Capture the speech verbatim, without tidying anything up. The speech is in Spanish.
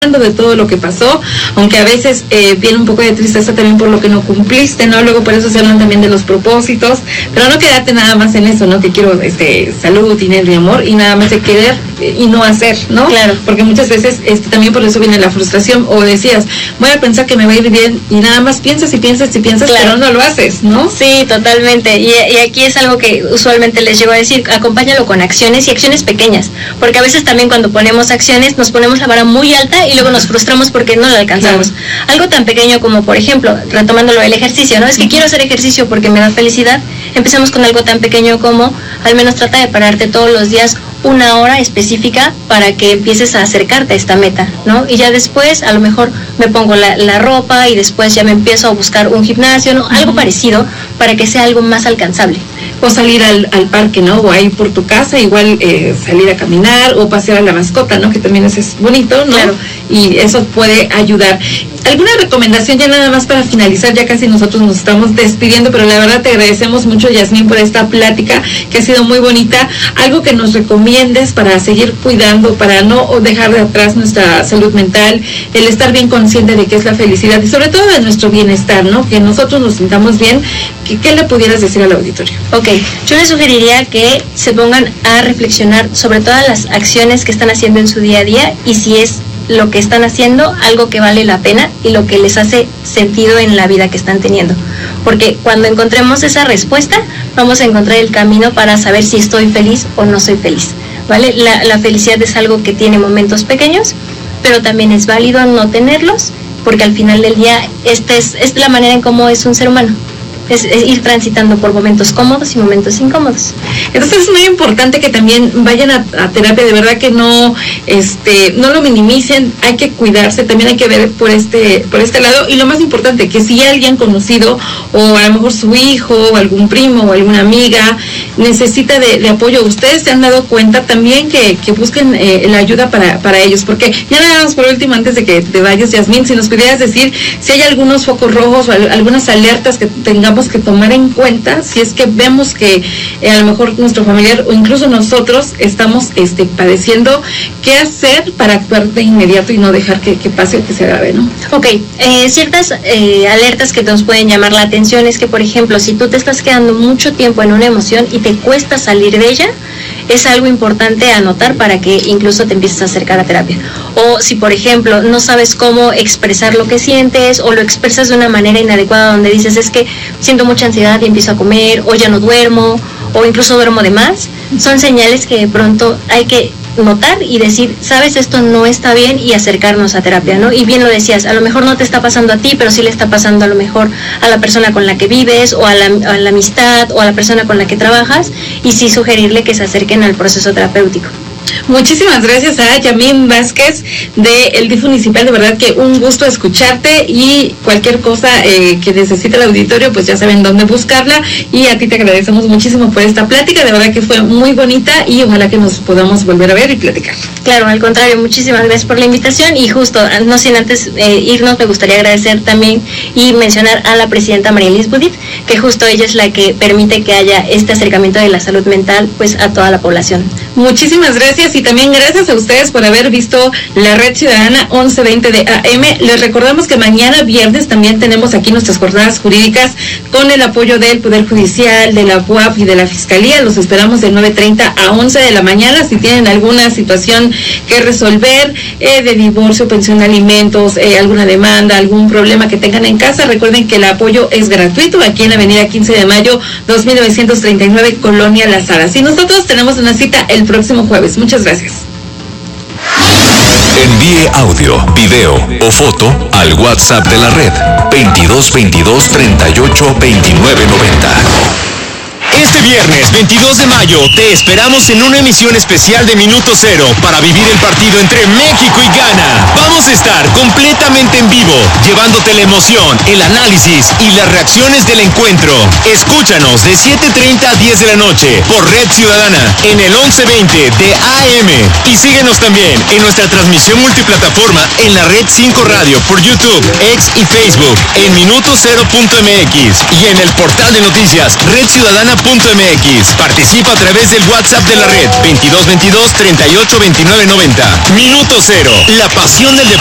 de todo lo que pasó, aunque a veces eh, viene un poco de tristeza también por lo que no cumpliste, ¿no? Luego por eso se hablan también de los propósitos, pero no quedarte nada más en eso, ¿no? Que quiero este salud, dinero y amor, y nada más de querer eh, y no hacer, ¿no? Claro. Porque muchas veces este también por eso viene la frustración, o decías, voy a pensar que me va a ir bien, y nada más piensas y piensas y piensas, claro, pero no lo haces, ¿no? Sí, totalmente, y, y aquí es algo que usualmente les llego a decir, acompáñalo con acciones y acciones pequeñas, porque a veces también cuando ponemos acciones, nos ponemos la vara muy alta y luego nos frustramos porque no lo alcanzamos. Claro. Algo tan pequeño como, por ejemplo, retomándolo el ejercicio, ¿no? Es que quiero hacer ejercicio porque me da felicidad. Empecemos con algo tan pequeño como, al menos trata de pararte todos los días una hora específica para que empieces a acercarte a esta meta, ¿no? Y ya después, a lo mejor me pongo la, la ropa y después ya me empiezo a buscar un gimnasio, ¿no? Algo uh-huh. parecido para que sea algo más alcanzable. O salir al, al parque, ¿no? O ahí por tu casa, igual eh, salir a caminar o pasear a la mascota, ¿no? Que también es, es bonito, ¿no? Claro. Y eso puede ayudar. ¿Alguna recomendación ya nada más para finalizar? Ya casi nosotros nos estamos despidiendo, pero la verdad te agradecemos mucho, Yasmín, por esta plática que ha sido muy bonita. Algo que nos recomiendes para seguir cuidando, para no dejar de atrás nuestra salud mental, el estar bien consciente de qué es la felicidad y sobre todo de nuestro bienestar, ¿no? Que nosotros nos sintamos bien. ¿Qué, qué le pudieras decir al auditorio? Ok, yo les sugeriría que se pongan a reflexionar sobre todas las acciones que están haciendo en su día a día y si es lo que están haciendo algo que vale la pena y lo que les hace sentido en la vida que están teniendo. Porque cuando encontremos esa respuesta, vamos a encontrar el camino para saber si estoy feliz o no soy feliz, ¿vale? La, la felicidad es algo que tiene momentos pequeños, pero también es válido no tenerlos, porque al final del día esta es, es la manera en cómo es un ser humano. Es, es ir transitando por momentos cómodos y momentos incómodos. Entonces es muy importante que también vayan a, a terapia, de verdad que no este no lo minimicen, hay que cuidarse, también hay que ver por este por este lado, y lo más importante, que si alguien conocido o a lo mejor su hijo o algún primo o alguna amiga necesita de, de apoyo, ustedes se han dado cuenta también que, que busquen eh, la ayuda para, para ellos, porque ya nada más por último, antes de que te vayas, Yasmín, si nos pudieras decir si hay algunos focos rojos o al, algunas alertas que tengamos que tomar en cuenta si es que vemos que eh, a lo mejor nuestro familiar o incluso nosotros estamos este, padeciendo, qué hacer para actuar de inmediato y no dejar que, que pase o que se agrave, ¿no? Ok, eh, ciertas eh, alertas que nos pueden llamar la atención es que, por ejemplo, si tú te estás quedando mucho tiempo en una emoción y te cuesta salir de ella, es algo importante anotar para que incluso te empieces a acercar a terapia. O si, por ejemplo, no sabes cómo expresar lo que sientes o lo expresas de una manera inadecuada donde dices, es que siento mucha ansiedad y empiezo a comer, o ya no duermo, o incluso duermo de más, son señales que de pronto hay que notar y decir, sabes, esto no está bien, y acercarnos a terapia, ¿no? Y bien lo decías, a lo mejor no te está pasando a ti, pero sí le está pasando a lo mejor a la persona con la que vives, o a la, a la amistad, o a la persona con la que trabajas, y sí sugerirle que se acerquen al proceso terapéutico. Muchísimas gracias a Yasmín Vázquez de El D I F municipal, de verdad que un gusto escucharte, y cualquier cosa eh, que necesite el auditorio, pues ya saben dónde buscarla, y a ti te agradecemos muchísimo por esta plática, de verdad que fue muy bonita y ojalá que nos podamos volver a ver y platicar. Claro, al contrario, muchísimas gracias por la invitación, y justo, no sin antes eh, irnos, me gustaría agradecer también y mencionar a la presidenta María Liz Budit, que justo ella es la que permite que haya este acercamiento de la salud mental pues a toda la población. Muchísimas gracias, y también gracias a ustedes por haber visto la Red Ciudadana once veinte de A M. Les recordamos que mañana viernes también tenemos aquí nuestras jornadas jurídicas con el apoyo del Poder Judicial, de la U A P y de la Fiscalía. Los esperamos de nueve treinta a once de la mañana. Si tienen alguna situación que resolver eh, de divorcio, pensión de alimentos, eh, alguna demanda, algún problema que tengan en casa, recuerden que el apoyo es gratuito aquí en la avenida quince de mayo, dos mil novecientos treinta y nueve, Colonia Las Aras. Y nosotros tenemos una cita el próximo jueves. Muchas gracias. Envíe audio, video o foto al WhatsApp de la red veintidós veintidós treinta y ocho veintinueve noventa. Este viernes veintidós de mayo te esperamos en una emisión especial de Minuto Cero para vivir el partido entre México y Ghana. Vamos a estar completamente en vivo, llevándote la emoción, el análisis y las reacciones del encuentro. Escúchanos de siete treinta a diez de la noche por Red Ciudadana en el once veinte de A M. Y síguenos también en nuestra transmisión multiplataforma en la Red cinco Radio por YouTube, X y Facebook en minuto cero punto m x y en el portal de noticias red ciudadana punto m x. Participa a través del WhatsApp de la red veintidós veintidós treinta y ocho veintinueve noventa. Minuto Cero, la pasión del deporte